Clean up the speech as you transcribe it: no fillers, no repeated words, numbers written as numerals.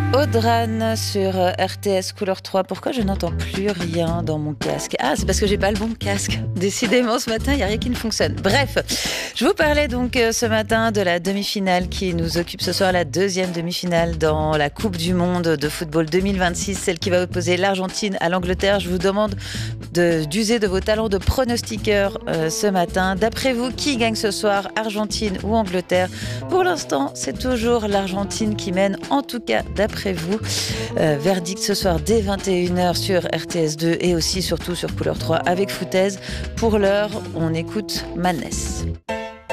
Audran sur RTS Couleur 3. Pourquoi je n'entends plus rien dans mon casque? Ah, c'est parce que j'ai pas le bon casque. Décidément, ce matin, il n'y a rien qui ne fonctionne. Bref, je vous parlais donc ce matin de la demi-finale qui nous occupe ce soir, la deuxième demi-finale dans la Coupe du Monde de football 2026, celle qui va opposer l'Argentine à l'Angleterre. Je vous demande d'user de vos talents de pronostiqueur ce matin. D'après vous, qui gagne ce soir, Argentine ou Angleterre? Pour l'instant, c'est toujours l'Argentine qui mène, en tout cas d'après vous. Verdict ce soir dès 21h sur RTS2 et aussi surtout sur Couleur 3 avec Foutaise. Pour l'heure, on écoute Madness.